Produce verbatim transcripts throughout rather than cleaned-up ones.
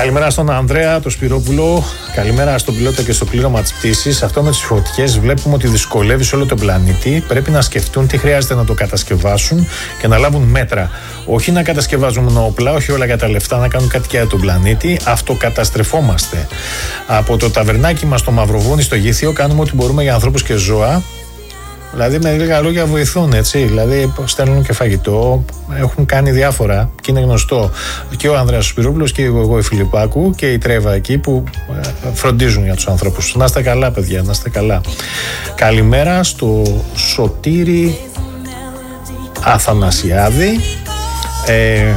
Καλημέρα στον Ανδρέα, τον Σπυρόπουλο. Καλημέρα στον πιλότο και στο πλήρωμα της πτήσης. Αυτό με τις φωτιές βλέπουμε ότι δυσκολεύει σε όλο τον πλανήτη. Πρέπει να σκεφτούν τι χρειάζεται να το κατασκευάσουν και να λάβουν μέτρα. Όχι να κατασκευάζουν μόνο όπλα, όχι όλα για τα λεφτά, να κάνουν κάτι και για τον πλανήτη. Αυτοκαταστρεφόμαστε. Από το ταβερνάκι μας στο Μαυροβούνι, στο Γήθιο, κάνουμε ό,τι μπορούμε για ανθρώπους και ζώα. Δηλαδή με λίγα λόγια βοηθούν, έτσι. Δηλαδή στέλνουν και φαγητό, έχουν κάνει διάφορα και είναι γνωστό και ο Ανδρέας Σπυρόπουλος και εγώ η Φιλιππάκου και η Τρέβα εκεί που φροντίζουν για τους ανθρώπους. Να είστε καλά, παιδιά, να είστε καλά. Καλημέρα στο Σωτήρη Αθανασιάδη. Ε,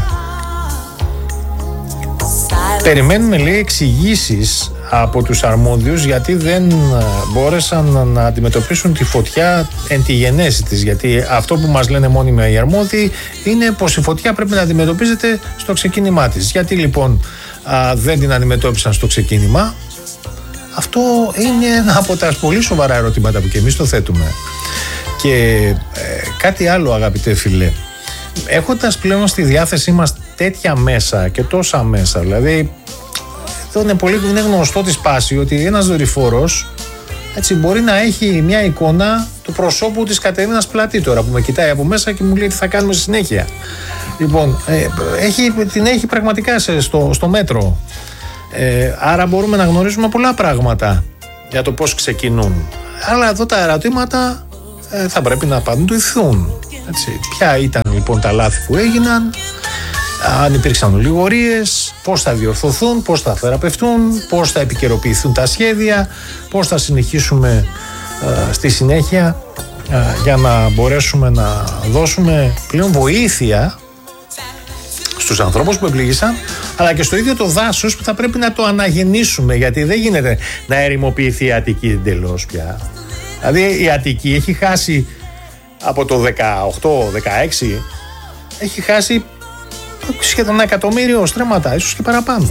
περιμένουμε, λέει, εξηγήσεις από τους αρμόδιους γιατί δεν μπόρεσαν να αντιμετωπίσουν τη φωτιά εν τη γενέση της. Γιατί αυτό που μας λένε μόνιμα οι αρμόδιοι είναι πως η φωτιά πρέπει να αντιμετωπίζεται στο ξεκίνημά της. Γιατί λοιπόν α, δεν την αντιμετώπισαν στο ξεκίνημα? Αυτό είναι ένα από τα πολύ σοβαρά ερωτήματα που και εμείς το θέτουμε. Και ε, κάτι άλλο, αγαπητέ φίλε, έχοντας πλέον στη διάθεσή μας τέτοια μέσα και τόσα μέσα, δηλαδή είναι, πολύ, είναι γνωστό τη σπάση ότι ένας δορυφόρος, έτσι, μπορεί να έχει μια εικόνα του προσώπου της Κατερίνας Πλατή τώρα που με κοιτάει από μέσα και μου λέει τι θα κάνουμε στη συνέχεια. Λοιπόν, ε, έχει, την έχει πραγματικά σε, στο, στο μέτρο. Ε, άρα μπορούμε να γνωρίζουμε πολλά πράγματα για το πώς ξεκινούν. Αλλά εδώ τα ερωτήματα ε, θα πρέπει να απαντηθούν. Έτσι. Ποια ήταν λοιπόν τα λάθη που έγιναν, αν υπήρξαν ολιγορίες, πώς θα διορθωθούν, πώς θα θεραπευτούν, πώς θα επικαιροποιηθούν τα σχέδια, πώς θα συνεχίσουμε ε, στη συνέχεια ε, για να μπορέσουμε να δώσουμε πλέον βοήθεια στους ανθρώπους που επλήγησαν, αλλά και στο ίδιο το δάσος που θα πρέπει να το αναγεννήσουμε, γιατί δεν γίνεται να ερημοποιηθεί η Αττική εντελώς πια. Δηλαδή η Αττική έχει χάσει από το δεκαοκτώ δεκαέξι, έχει χάσει σχεδόν ένα εκατομμύριο στρέμματα, ίσως και παραπάνω.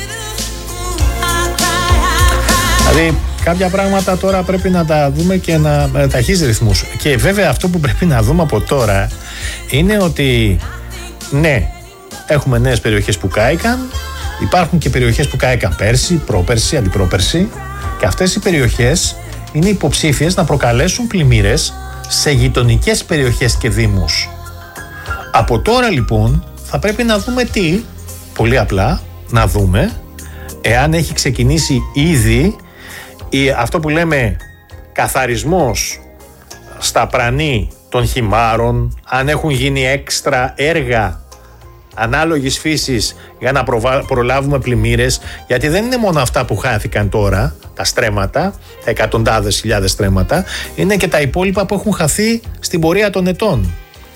Δηλαδή κάποια πράγματα τώρα πρέπει να τα δούμε και να με ταχύς ρυθμούς. Και βέβαια αυτό που πρέπει να δούμε από τώρα είναι ότι ναι, έχουμε νέες περιοχές που κάηκαν, υπάρχουν και περιοχές που κάηκαν πέρσι, πρόπερσι, αντιπρόπερσι, και αυτές οι περιοχές είναι υποψήφιες να προκαλέσουν πλημμύρες σε γειτονικές περιοχές και δήμους. Από τώρα λοιπόν θα πρέπει να δούμε τι, πολύ απλά, να δούμε εάν έχει ξεκινήσει ήδη η, αυτό που λέμε καθαρισμός στα πρανή των χυμάρων, αν έχουν γίνει έξτρα έργα ανάλογης φύσης για να προβα... προλάβουμε πλημμύρες, γιατί δεν είναι μόνο αυτά που χάθηκαν τώρα, τα στρέμματα, τα εκατοντάδες χιλιάδες στρέμματα, είναι και τα υπόλοιπα που έχουν χαθεί στην πορεία των ετών.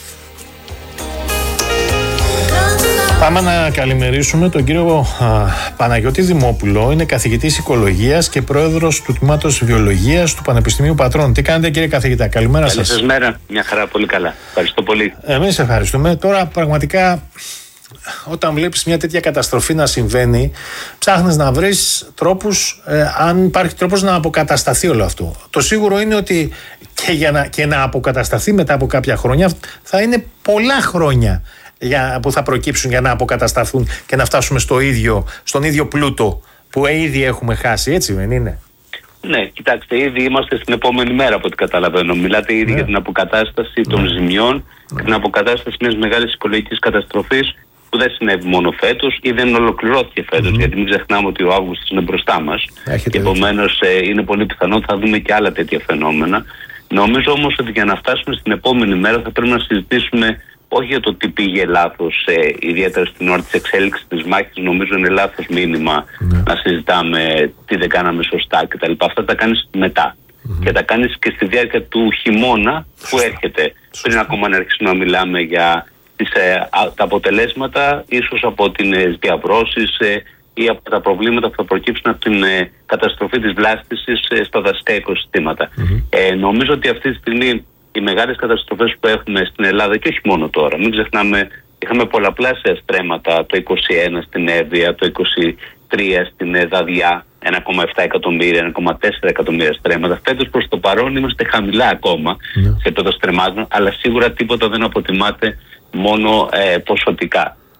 Πάμε να καλημερίσουμε τον κύριο α, Παναγιώτη Δημόπουλο. Είναι καθηγητής οικολογίας και πρόεδρος του τμήματος βιολογίας του Πανεπιστημίου Πατρών. Τι κάνετε, κύριε καθηγητά? Καλημέρα σας. Καλή σας μέρα. Μια χαρά, πολύ καλά. Ευχαριστώ πολύ. Εμείς ευχαριστούμε. Τώρα πραγματικά όταν βλέπεις μια τέτοια καταστροφή να συμβαίνει, ψάχνεις να βρεις τρόπους, ε, αν υπάρχει τρόπος να αποκατασταθεί όλο αυτό. Το σίγουρο είναι ότι και, για να, και να αποκατασταθεί μετά από κάποια χρόνια θα είναι πολλά χρόνια για, που θα προκύψουν για να αποκατασταθούν και να φτάσουμε στο ίδιο, στον ίδιο πλούτο που ήδη έχουμε χάσει, έτσι δεν είναι? Ναι, κοιτάξτε, ήδη είμαστε στην επόμενη μέρα από ό,τι καταλαβαίνω. Μιλάτε ήδη ναι. για την αποκατάσταση των ναι. ζημιών, ναι. την αποκατάσταση μιας μεγάλης οικολογικής καταστροφής που δεν συνέβη μόνο φέτος ή δεν ολοκληρώθηκε φέτος, mm-hmm. γιατί μην ξεχνάμε ότι ο Αύγουστος είναι μπροστά μας. Και επομένως ε, είναι πολύ πιθανό ότι θα δούμε και άλλα τέτοια φαινόμενα. Νομίζω όμως ότι για να φτάσουμε στην επόμενη μέρα θα πρέπει να συζητήσουμε όχι για το τι πήγε λάθος, ε, ιδιαίτερα στην ώρα της εξέλιξης της μάχης. Νομίζω είναι λάθος μήνυμα mm-hmm. να συζητάμε τι δεν κάναμε σωστά κτλ. Αυτά τα κάνεις μετά. Mm-hmm. Και τα κάνεις και στη διάρκεια του χειμώνα που έρχεται, πριν ακόμα να αρχίσουμε να μιλάμε για τις, ε, α, τα αποτελέσματα, ίσως από τις διαβρώσεις ε, ή από τα προβλήματα που θα προκύψουν από την ε, καταστροφή της βλάστησης ε, στα δασικά οικοσυστήματα. Mm-hmm. Ε, νομίζω ότι αυτή τη στιγμή οι μεγάλες καταστροφές που έχουμε στην Ελλάδα, και όχι μόνο τώρα, μην ξεχνάμε, είχαμε πολλαπλάσια στρέμματα το είκοσι ένα στην Εύβοια, το είκοσι τρία στην Δαδιά, ένα κόμμα επτά εκατομμύρια, ένα κόμμα τέσσερα εκατομμύρια στρέμματα. Φέτος προς το παρόν είμαστε χαμηλά ακόμα yeah. σε επίπεδο στρεμμάτων, αλλά σίγουρα τίποτα δεν αποτιμάται μόνο ε, ποσοτικά.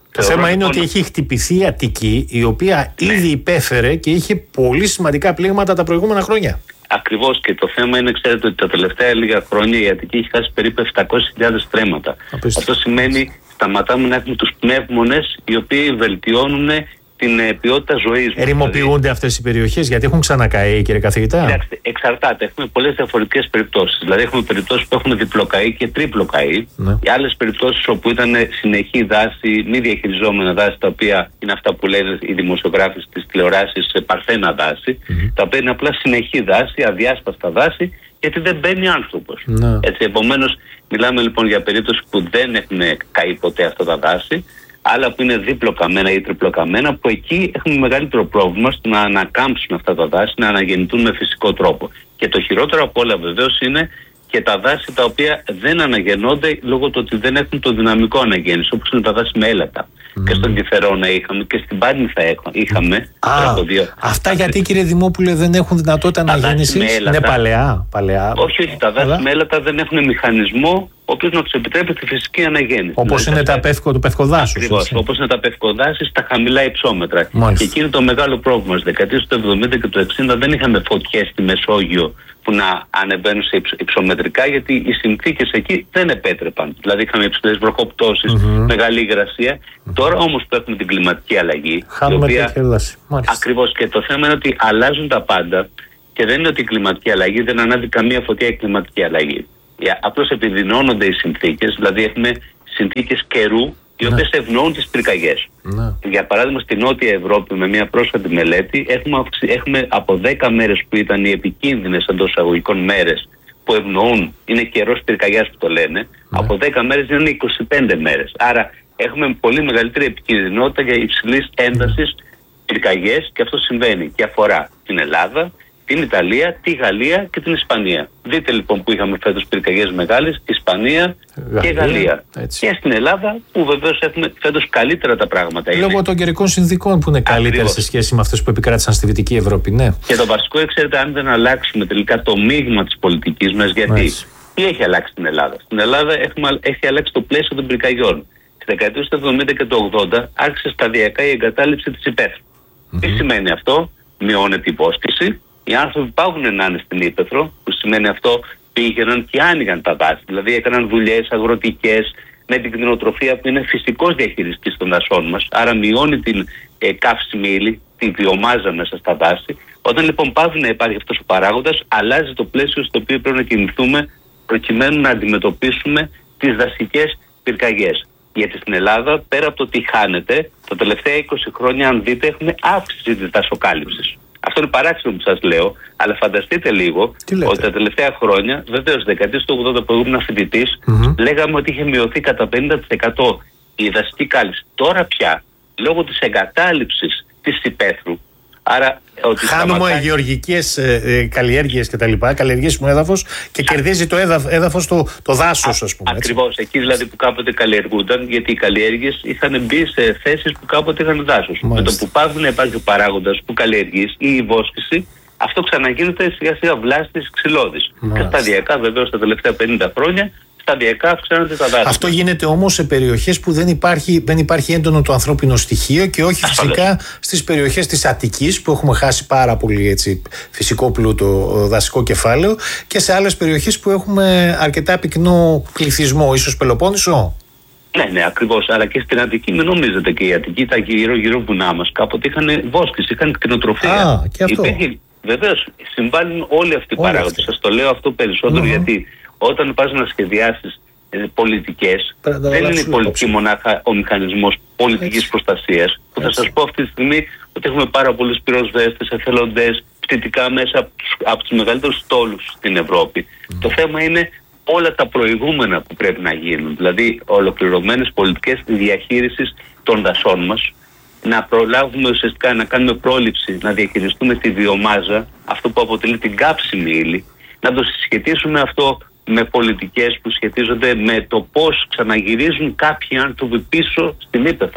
Το θέμα είναι λοιπόν ότι έχει χτυπηθεί η Αττική, η οποία ναι. ήδη υπέφερε και είχε πολύ σημαντικά πλήγματα τα προηγούμενα χρόνια. Ακριβώς, και το θέμα είναι, ξέρετε, ότι τα τελευταία λίγα χρόνια η Αττική έχει χάσει περίπου επτακόσιες χιλιάδες στρέμματα. Απίστευτο. Αυτό σημαίνει σταματάμε να έχουμε τους πνεύμονες οι οποίοι βελτιώνουν την ε, ποιότητα ζωής. Ερημοποιούνται δηλαδή αυτές οι περιοχές, γιατί έχουν ξανακαεί, κύριε καθηγητά? Κοιτάξτε, εξαρτάται. Έχουμε πολλές διαφορετικές περιπτώσεις. Δηλαδή, έχουμε περιπτώσεις που έχουν διπλοκαεί και τρίπλοκαεί. Ναι. Οι άλλες περιπτώσεις όπου ήταν συνεχή δάση, μη διαχειριζόμενα δάση, τα οποία είναι αυτά που λένε οι δημοσιογράφοι στις τηλεοράσεις παρθένα δάση, mm-hmm. τα οποία είναι απλά συνεχή δάση, αδιάσπαστα δάση, γιατί δεν μπαίνει άνθρωπος. Ναι. Έτσι, επομένως, μιλάμε λοιπόν για περίπτωση που δεν έχουν καεί ποτέ αυτά τα δάση, άλλα που είναι διπλοκαμμένα ή τριπλοκαμμένα, που εκεί έχουμε μεγαλύτερο πρόβλημα στο να ανακάμψουν αυτά τα δάση, να αναγεννηθούν με φυσικό τρόπο. Και το χειρότερο από όλα βεβαίως είναι και τα δάση τα οποία δεν αναγεννώνται λόγω του ότι δεν έχουν το δυναμικό αναγέννηση, όπως είναι τα δάση με έλατα. Mm. Και στον Κηφερόνα είχαμε και στην Πάρνηθα είχαμε. Α, δύο. Αυτά γιατί, κύριε Δημόπουλε, δεν έχουν δυνατότητα αναγέννησης? Είναι παλαιά, παλαιά. Όχι, όχι, τα δάση με έλατα δεν έχουν μηχανισμό ο οποίος να τους επιτρέπει τη φυσική αναγέννηση. Όπως δηλαδή, είναι τα πεύκο, το πευκοδάσος. Ακριβώς, όπως είναι τα πευκοδάση στα χαμηλά υψόμετρα. Μάλιστα. Και εκεί είναι το μεγάλο πρόβλημα. Στις δεκαετίες του εβδομήντα και του εξήντα δεν είχαμε φωτιές στη Μεσόγειο που να ανεβαίνουν σε υψομετρικά, γιατί οι συνθήκες εκεί δεν επέτρεπαν. Δηλαδή είχαμε υψηλές βροχοπτώσεις, mm-hmm. μεγάλη υγρασία. Mm-hmm. Τώρα όμως που έχουμε την κλιματική αλλαγή. Χάνουμε την έκταση. Ακριβώς, και το θέμα είναι ότι αλλάζουν τα πάντα και δεν είναι ότι η κλιματική αλλαγή δεν ανάβει καμία φωτιά η κλιματική αλλαγή. Απλώς επιδεινώνονται οι συνθήκες, δηλαδή έχουμε συνθήκες καιρού οι οποίες ναι. ευνοούν τις πυρκαγιές. Ναι. Για παράδειγμα, στη Νότια Ευρώπη, με μια πρόσφατη μελέτη, έχουμε, έχουμε από δέκα μέρες που ήταν οι επικίνδυνες εντός εισαγωγικών μέρες που ευνοούν, είναι καιρός πυρκαγιάς που το λένε, ναι. από δέκα μέρες είναι είκοσι πέντε μέρες. Άρα έχουμε πολύ μεγαλύτερη επικίνδυνοτητα για υψηλής έντασης ναι. πυρκαγιές, και αυτό συμβαίνει και αφορά την Ελλάδα, την Ιταλία, τη Γαλλία και την Ισπανία. Δείτε λοιπόν που είχαμε φέτος πυρκαγιές μεγάλες, Ισπανία Γαλλία, και Γαλλία. Έτσι. Και στην Ελλάδα που βεβαίως έχουμε φέτος καλύτερα τα πράγματα. Λόγω είναι. των καιρικών συνθήκων που είναι καλύτερα σε σχέση με αυτές που επικράτησαν στη Δυτική Ευρώπη. Ναι. Και το βασικό, ξέρετε, αν δεν αλλάξουμε τελικά το μείγμα της πολιτικής μας, γιατί έτσι. τι έχει αλλάξει στην Ελλάδα? Στην Ελλάδα έχουμε, έχει αλλάξει το πλαίσιο των πυρκαγιών. Στις δεκαετίες του εβδομήντα και του ογδόντα άρχισε σταδιακά η εγκατάλειψη της υπαίθρου. Mm-hmm. Τι σημαίνει αυτό? Μειώνεται η υπόσχεση. Οι άνθρωποι πάγουν να είναι στην ύπαιθρο, που σημαίνει αυτό πήγαιναν και άνοιγαν τα δάση. Δηλαδή έκαναν δουλειές αγροτικές με την κτηνοτροφία που είναι φυσικός διαχειριστής των δασών μας. Άρα μειώνει την ε, καύσιμη ύλη, τη βιομάζα μέσα στα δάση. Όταν λοιπόν πάβει να υπάρχει αυτός ο παράγοντας, αλλάζει το πλαίσιο στο οποίο πρέπει να κινηθούμε προκειμένου να αντιμετωπίσουμε τις δασικές πυρκαγιές. Γιατί στην Ελλάδα, πέρα από το τι χάνεται, τα τελευταία είκοσι χρόνια, αν δείτε, έχουμε αύξηση της δασοκάλυψης. Αυτό είναι παράξενο που σας λέω, αλλά φανταστείτε λίγο ότι τα τελευταία χρόνια, βεβαίως, δεκαετίες του ογδόντα που ήμουν φοιτητής, mm-hmm. λέγαμε ότι είχε μειωθεί κατά πενήντα τοις εκατό η δασική κάλυψη. Τώρα πια, λόγω της εγκατάλειψης της υπαίθρου, άρα ότι χάνουμε σταματάει... γεωργικές ε, ε, καλλιέργειες κτλ. Καλλιεργήσιμο έδαφος και Α... κερδίζει το έδαφος, έδαφος το, το δάσος, ας πούμε. Ακριβώς, εκεί δηλαδή που κάποτε καλλιεργούνταν, γιατί οι καλλιέργειες είχαν μπει σε θέσεις που κάποτε είχαν δάσος. Μάλιστα. Με το που πάβει να υπάρχει ο παράγοντας που καλλιεργείς ή η βόσκηση, αυτό ξαναγίνεται σιγά σιγά βλάστης ξυλώδης. Και σταδιακά, βεβαίως, τα τελευταία πενήντα χρόνια, σταδιακά αυξάνονται τα δάση. Αυτό γίνεται όμως σε περιοχές που δεν υπάρχει, δεν υπάρχει έντονο το ανθρώπινο στοιχείο και όχι φυσικά στις περιοχές της Αττικής που έχουμε χάσει πάρα πολύ έτσι, φυσικό πλούτο, δασικό κεφάλαιο, και σε άλλες περιοχές που έχουμε αρκετά πυκνό πληθυσμό, ίσως Πελοπόννησο. Ναι, ναι, ακριβώς. Αλλά και στην Αττική, μην νομίζετε, και η Αττική, τα γύρω-γύρω βουνά μας κάποτε είχαν βόσκηση, είχαν κτηνοτροφία. Α, και αυτό. Υπήρχε, βεβαίως, συμβάλλουν όλοι αυτοί οι παράγοντες. Σας το λέω αυτό περισσότερο mm-hmm. γιατί όταν πας να σχεδιάσεις ε, πολιτικές, δεν είναι η πολιτική μονάχα ο μηχανισμός πολιτικής Έτσι. προστασίας. Που θα σας πω αυτή τη στιγμή ότι έχουμε πάρα πολλούς πυροσβέστες, εθελοντές, πτυτικά μέσα από τους, από τους μεγαλύτερους στόλους στην Ευρώπη. Mm. Το θέμα είναι όλα τα προηγούμενα που πρέπει να γίνουν. Δηλαδή ολοκληρωμένες πολιτικές διαχείρισης των δασών μας, να προλάβουμε ουσιαστικά να κάνουμε πρόληψη, να διαχειριστούμε τη βιομάζα, αυτό που αποτελεί την κάψιμη ύλη, να το συσχετίσουμε αυτό με πολιτικές που σχετίζονται με το πώς ξαναγυρίζουν κάποιοι άνθρωποι πίσω στην ύπαιθρο.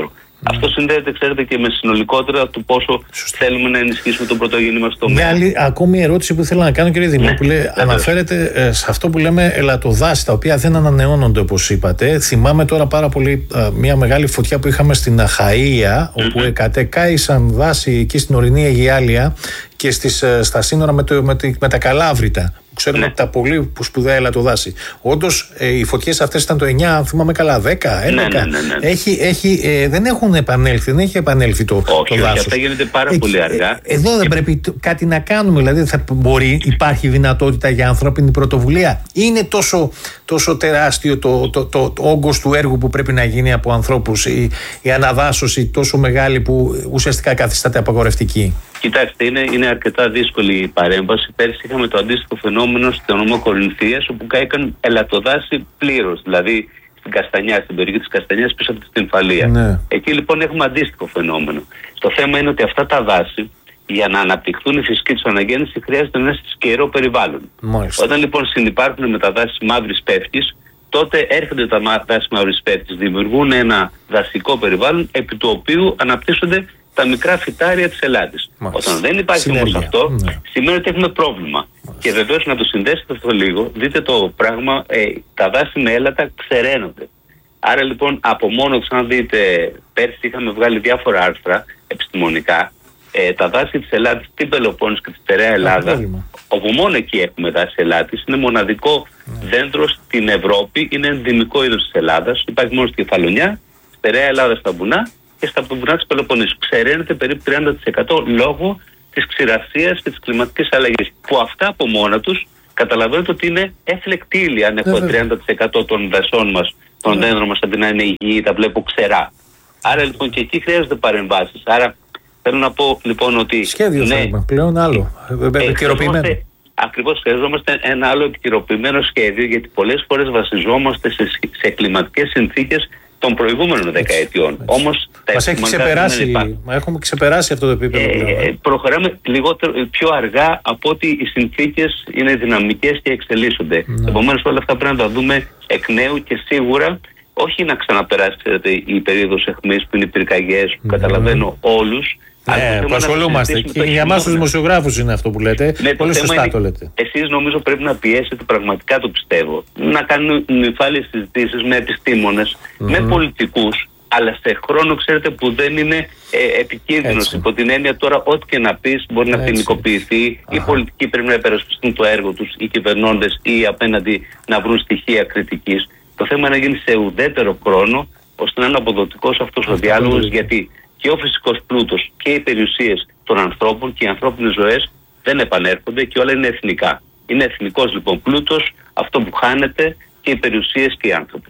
Αυτό συνδέεται, ξέρετε, και με συνολικότερα του πόσο Σωστή. θέλουμε να ενισχύσουμε τον πρωτογενή μας τομέα. Μια άλλη ακόμη ερώτηση που ήθελα να κάνω, κύριε Δημόπουλε, ναι, αναφέρεται ε, σε αυτό που λέμε ελαττοδάση, τα οποία δεν ανανεώνονται, όπως είπατε. Θυμάμαι τώρα πάρα πολύ ε, μια μεγάλη φωτιά που είχαμε στην Αχαΐα, όπου mm-hmm. κατεκάησαν δάση εκεί στην ορεινή Αιγιάλεια και στις, στα σύνορα με, το, με, τη, με τα Καλάβρητα. Ξέρουμε ναι. τα πολύ σπουδαία ελαττοδάση. Όντως ε, οι φωτιές αυτές ήταν το εννιά, αν θυμάμαι καλά, δέκα, έντεκα. Ναι, ναι, ναι, ναι. Έχει, έχει, ε, δεν έχουν επανέλθει, δεν έχει επανέλθει το, όχι, το δάσος. Όχι, αυτά γίνεται πάρα ε, πολύ αργά. Ε, εδώ δεν και... πρέπει κάτι να κάνουμε, δηλαδή θα μπορεί, υπάρχει δυνατότητα για ανθρώπινη πρωτοβουλία. Είναι τόσο, τόσο τεράστιο το, το, το, το όγκος του έργου που πρέπει να γίνει από ανθρώπους, η, η αναδάσωση τόσο μεγάλη που ουσιαστικά καθιστάται απαγορευτική. Κοιτάξτε, είναι, είναι αρκετά δύσκολη η παρέμβαση. Πέρσι είχαμε το αντίστοιχο φαινόμενο στο νομό Κορινθίας, όπου κάηκαν ελαττοδάση πλήρως. Δηλαδή στην Καστανιά, στην περιοχή της Καστανιάς, πίσω από τη Στυμφαλία. Ναι. Εκεί λοιπόν έχουμε αντίστοιχο φαινόμενο. Το θέμα είναι ότι αυτά τα δάση, για να αναπτυχθούν η φυσική τους αναγέννηση, χρειάζεται ένα σκερό περιβάλλον. Μάλιστα. Όταν λοιπόν συνυπάρχουν με τα δάση μαύρης πεύκης, τότε έρχονται τα δάση μαύρης πεύκης, δημιουργούν ένα δασικό περιβάλλον, επί του οποίου αναπτύσσονται τα μικρά φυτάρια της Ελλάδης. Όταν δεν υπάρχει όμως αυτό, ναι. σημαίνει ότι έχουμε πρόβλημα. Μάλιστα. Και βεβαίως να το συνδέσετε αυτό λίγο, δείτε το πράγμα, ε, τα δάση με έλατα ξεραίνονται. Άρα λοιπόν από μόνο, ξανά δείτε, πέρσι είχαμε βγάλει διάφορα άρθρα επιστημονικά, ε, τα δάση της Ελλάδης, την Πελοπόννησο και τη Στερεά Ελλάδα, όπου μόνο εκεί έχουμε δάση Ελλάδης, είναι μοναδικό ναι. δέντρο στην Ευρώπη, είναι ενδυμικό είδος της Ελλάδας, υπάρχει μόνο στη Κεφαλονιά, Στερεά Ελλάδα στα βουνά και στα βουνά της Πελοποννήσου. Ξεραίνεται περίπου τριάντα τοις εκατό λόγω της ξηρασίας και της κλιματικής αλλαγής. Που αυτά από μόνα τους καταλαβαίνετε ότι είναι έφλεκτη ύλη. Αν έχω τριάντα τοις εκατό των δασών μας, των δέντρων μας, αντί να είναι υγιή, τα βλέπω ξερά. Άρα λοιπόν και εκεί χρειάζονται παρεμβάσεις. Άρα θέλω να πω λοιπόν ότι. Σχέδιο ναι, θέλουμε πλέον άλλο. Επικαιροποιημένο. Ακριβώς χρειαζόμαστε ένα άλλο επικαιροποιημένο σχέδιο, γιατί πολλές φορές βασιζόμαστε σε, σε κλιματικές συνθήκες των προηγούμενων δεκαετιών. Όμως μας έχει ξεπεράσει, μα έχουμε ξεπεράσει αυτό το επίπεδο. Ε, προχωράμε λιγότερο, πιο αργά από ότι οι συνθήκες είναι δυναμικές και εξελίσσονται. Ναι. Επομένως όλα αυτά πρέπει να τα δούμε εκ νέου και σίγουρα όχι να ξαναπεράσει η περίοδος αιχμής που είναι οι πυρκαγιές, που ναι. καταλαβαίνω όλους. Ναι, που ασχολούμαστε. Και για εμάς τους δημοσιογράφους είναι αυτό που λέτε. Ναι, πολύ σωστά το λέτε. Εσείς νομίζω πρέπει να πιέσετε, πραγματικά το πιστεύω, να κάνουν νυφάλιες συζητήσεις με επιστήμονες, mm-hmm. με πολιτικούς, αλλά σε χρόνο, ξέρετε, που δεν είναι ε, επικίνδυνος. Έτσι. Υπό την έννοια τώρα, ό,τι και να πεις μπορεί να ποινικοποιηθεί. Οι πολιτικοί πρέπει να υπερασπιστούν το έργο τους, οι κυβερνώντες ή απέναντι να βρουν στοιχεία κριτικής. Το θέμα είναι να γίνει σε ουδέτερο χρόνο, ώστε να είναι αποδοτικός αυτός ο διάλογος, γιατί και ο φυσικός πλούτος και οι περιουσίες των ανθρώπων και οι ανθρώπινες ζωές δεν επανέρχονται και όλα είναι εθνικά. Είναι εθνικός λοιπόν πλούτος, αυτό που χάνεται, και οι περιουσίες και οι άνθρωποι.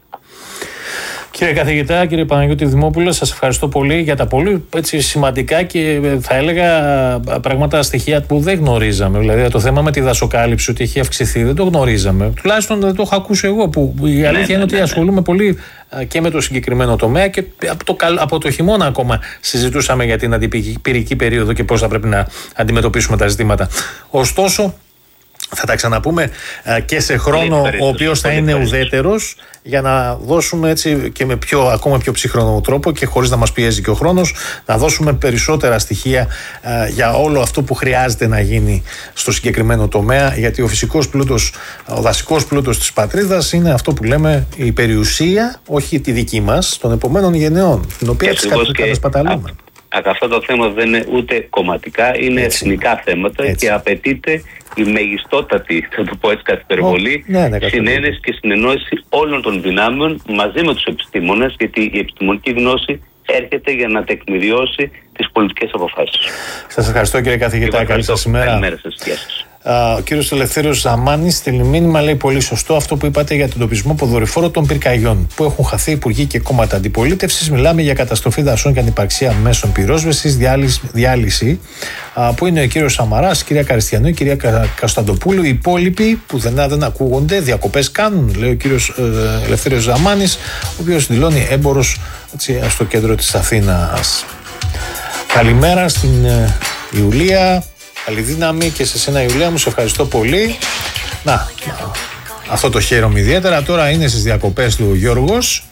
Κύριε καθηγητά, κύριε Παναγιώτη Δημόπουλε, σας ευχαριστώ πολύ για τα πολύ έτσι, σημαντικά και θα έλεγα πράγματα, στοιχεία που δεν γνωρίζαμε. Δηλαδή το θέμα με τη δασοκάλυψη, ότι έχει αυξηθεί, δεν το γνωρίζαμε. Τουλάχιστον δεν το έχω ακούσει εγώ, που η αλήθεια ναι, είναι ναι, ότι ναι, ασχολούμαι ναι. πολύ και με το συγκεκριμένο τομέα και από το, από το χειμώνα ακόμα συζητούσαμε για την αντιπυρική περίοδο και πώς θα πρέπει να αντιμετωπίσουμε τα ζητήματα. Ωστόσο, θα τα ξαναπούμε και σε χρόνο ο οποίος θα είναι ουδέτερος, για να δώσουμε έτσι και με πιο, ακόμα πιο ψύχρονο τρόπο και χωρίς να μας πιέζει και ο χρόνος, να δώσουμε περισσότερα στοιχεία α, για όλο αυτό που χρειάζεται να γίνει στο συγκεκριμένο τομέα, γιατί ο φυσικός πλούτος, ο δασικός πλούτος της πατρίδας είναι αυτό που λέμε η περιουσία, όχι τη δική μας, των επομένων γενεών, την οποία τις κατασπαταλούμε. Αυτά τα θέματα δεν είναι ούτε κομματικά, είναι έτσι, εθνικά θέματα έτσι. Και απαιτείται η μεγιστότατη, θα το πω έτσι κατ' υπερβολή, ναι, ναι, συνένεση και συνεννόηση όλων των δυνάμεων μαζί με τους επιστήμονες, γιατί η επιστημονική γνώση έρχεται για να τεκμηριώσει τις πολιτικές αποφάσεις. Σας ευχαριστώ κύριε καθηγητά, καλή σας ημέρα. Καλημέρα σας, γεια σας. Uh, ο κύριος Ελευθέριος Ζαμάνης στέλνει μήνυμα, λέει πολύ σωστό αυτό που είπατε για τον εντοπισμό ποδορυφόρο των πυρκαγιών που έχουν χαθεί υπουργοί και κόμματα αντιπολίτευσης. Μιλάμε για καταστροφή δασών και ανυπαρξία μέσων πυρόσβεσης, διάλυση, διάλυση uh, που είναι ο κύριος Σαμαράς, η κυρία Καριστιανού, η κυρία Κα, Κασταντοπούλου. Οι υπόλοιποι που δεν, δεν ακούγονται, διακοπές κάνουν, λέει ο κύριος uh, Ελευθέριος Ζαμάνης, ο οποίος δηλώνει έμπορος έτσι, στο κέντρο της Αθήνας. Καλημέρα στην uh, Ιουλία. Καλή δύναμη και σε σένα Ιουλία μου, σε ευχαριστώ πολύ. Να, αυτό το χαίρομαι ιδιαίτερα. Τώρα είναι στις διακοπές του Γιώργος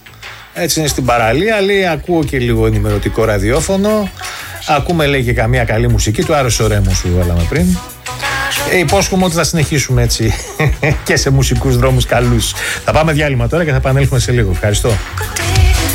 Έτσι είναι στην παραλία, λέει, ακούω και λίγο ενημερωτικό ραδιόφωνο. Ακούμε, λέει, και καμία καλή μουσική. Του άρεσε ο Ρέμος σου βάλαμε πριν. Ε, υπόσχομαι ότι θα συνεχίσουμε έτσι και σε μουσικούς δρόμους καλούς. Θα πάμε διάλειμμα τώρα και θα επανέλθουμε σε λίγο. Ευχαριστώ.